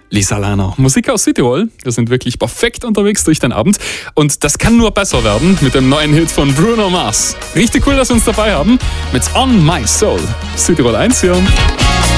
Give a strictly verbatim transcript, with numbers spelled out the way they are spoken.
Lisa Lerner, Musik aus Südtirol. Wir sind wirklich perfekt unterwegs durch den Abend. Und das kann nur besser werden mit dem neuen Hit von Bruno Mars. Richtig cool, dass wir uns dabei haben mit On My Soul. Südtirol eins hier.